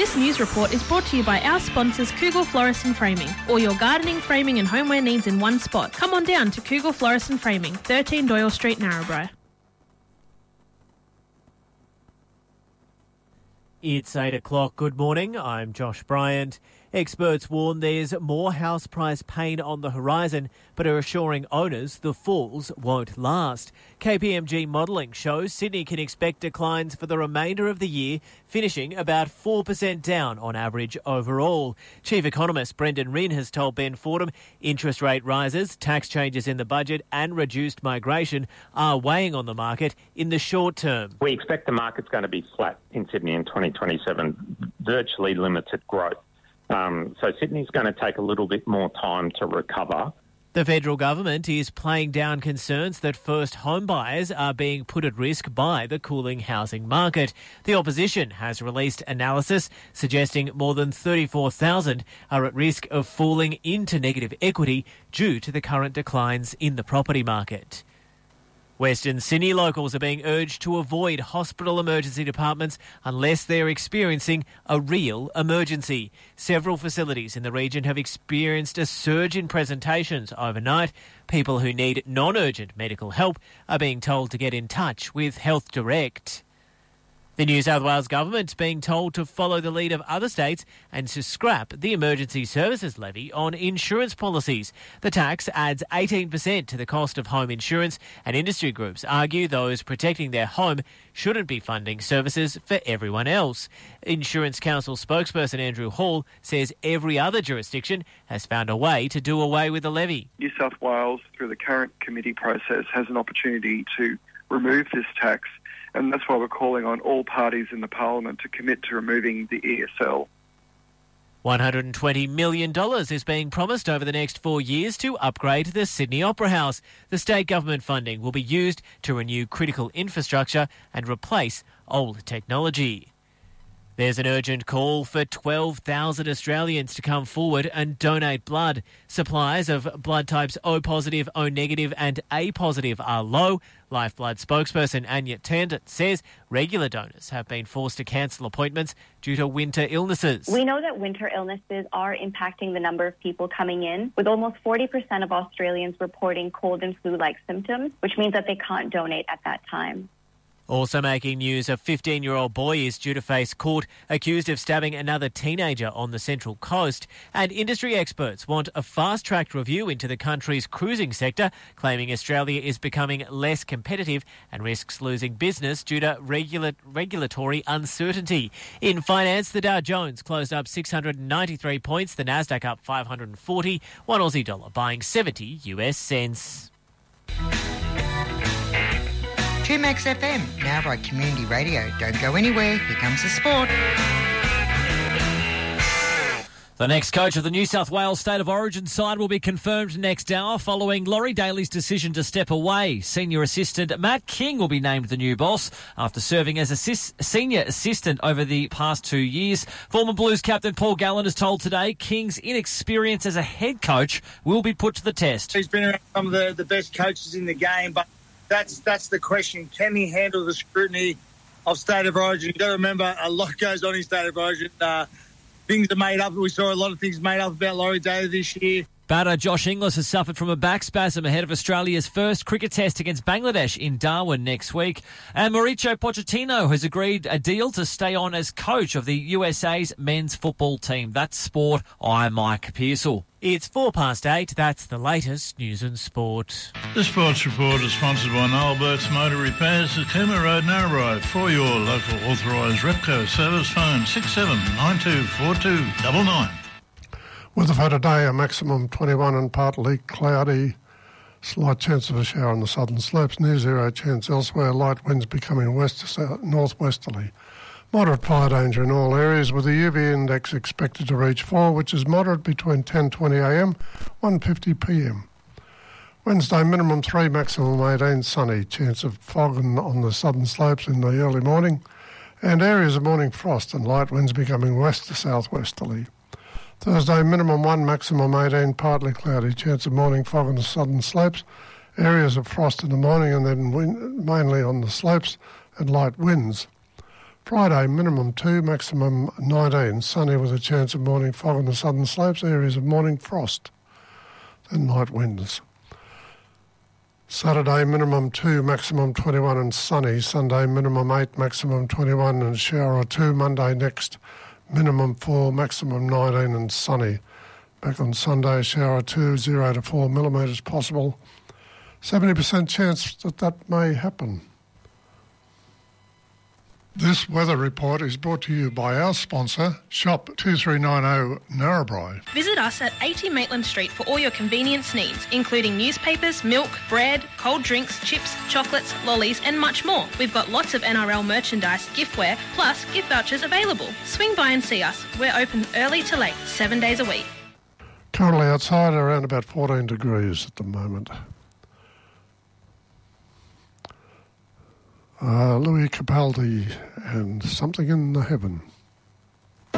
This news report is brought to you by our sponsors Kugel Florist and Framing. All your gardening, framing and homeware needs in one spot. Come on down to Kugel Florist and Framing, 13 Doyle Street, Narrabri. It's 8 o'clock. Good morning. I'm Josh Bryant. Experts warn there's more house price pain on the horizon, but are assuring owners the falls won't last. KPMG modelling shows Sydney can expect declines for the remainder of the year, finishing about 4% down on average overall. Chief Economist Brendan Rinn has told Ben Fordham interest rate rises, tax changes in the budget and reduced migration are weighing on the market in the short term. We expect the market's going to be flat in Sydney in 2027, virtually limited growth. So Sydney's going to take a little bit more time to recover. The federal government is playing down concerns that first home buyers are being put at risk by the cooling housing market. The opposition has released analysis suggesting more than 34,000 are at risk of falling into negative equity due to the current declines in the property market. Western Sydney locals are being urged to avoid hospital emergency departments unless they're experiencing a real emergency. Several facilities in the region have experienced a surge in presentations overnight. People who need non-urgent medical help are being told to get in touch with Health Direct. The New South Wales government's being told to follow the lead of other states and to scrap the emergency services levy on insurance policies. The tax adds 18% to the cost of home insurance, and industry groups argue those protecting their home shouldn't be funding services for everyone else. Insurance Council spokesperson Andrew Hall says every other jurisdiction has found a way to do away with the levy. New South Wales, through the current committee process, has an opportunity to remove this tax. And that's why we're calling on all parties in the parliament to commit to removing the ESL. $120 million is being promised over the next 4 years to upgrade the Sydney Opera House. The state government funding will be used to renew critical infrastructure and replace old technology. There's an urgent call for 12,000 Australians to come forward and donate blood. Supplies of blood types O positive, O negative and A positive are low. Lifeblood spokesperson Anya Tandon says regular donors have been forced to cancel appointments due to winter illnesses. We know that winter illnesses are impacting the number of people coming in, with almost 40% of Australians reporting cold and flu-like symptoms, which means that they can't donate at that time. Also making news, a 15-year-old boy is due to face court accused of stabbing another teenager on the Central Coast. And industry experts want a fast-tracked review into the country's cruising sector, claiming Australia is becoming less competitive and risks losing business due to regulatory uncertainty. In finance, the Dow Jones closed up 693 points, the Nasdaq up 540, one Aussie dollar buying 70 US cents. 2Max FM, Narrabri Community Radio. Don't go anywhere. Here comes the sport. The next coach of the New South Wales State of Origin side will be confirmed next hour following Laurie Daly's decision to step away. Senior assistant Matt King will be named the new boss after serving as a senior assistant over the past 2 years. Former Blues captain Paul Gallen has told Today King's inexperience as a head coach will be put to the test. He's been around some of the best coaches in the game, but that's the question. Can he handle the scrutiny of State of Origin? You've got to remember, a lot goes on in State of Origin. Things are made up. We saw a lot of things made up about Laurie Daly this year. Batter Josh Inglis has suffered from a back spasm ahead of Australia's first cricket test against Bangladesh in Darwin next week. And Mauricio Pochettino has agreed a deal to stay on as coach of the USA's men's football team. That's sport. I'm Mike Pearsall. It's 8:04. That's the latest news and sport. The Sports Report is sponsored by Noel Burt's Motor Repairs at Cooma Road, Narrabri. For your local authorised Repco service, phone 67924299. Weather for today, a maximum 21 and partly cloudy. Slight chance of a shower on the southern slopes. Near zero chance elsewhere. Light winds becoming west to south, northwesterly. Moderate fire danger in all areas, with the UV index expected to reach 4, which is moderate between 10:20am, 1:50 p.m. Wednesday, minimum 3, maximum 18, sunny. Chance of fog on the southern slopes in the early morning, and areas of morning frost and light winds becoming west to southwesterly. Thursday, minimum 1, maximum 18, partly cloudy. Chance of morning fog on the southern slopes, areas of frost in the morning and then mainly on the slopes and light winds. Friday, minimum 2, maximum 19. Sunny with a chance of morning fog on the southern slopes, areas of morning frost and light winds. Saturday, minimum 2, maximum 21 and sunny. Sunday, minimum 8, maximum 21 and shower or 2. Monday next, minimum 4, maximum 19 and sunny. Back on Sunday, shower 2, 0 to 4 millimetres possible. 70% chance that may happen. This weather report is brought to you by our sponsor, Shop 2390 Narrabri. Visit us at 80 Maitland Street for all your convenience needs, including newspapers, milk, bread, cold drinks, chips, chocolates, lollies and much more. We've got lots of NRL merchandise, giftware, plus gift vouchers available. Swing by and see us. We're open early to late, 7 days a week. Currently outside around about 14 degrees at the moment. Louis Capaldi and Something in the Heaven.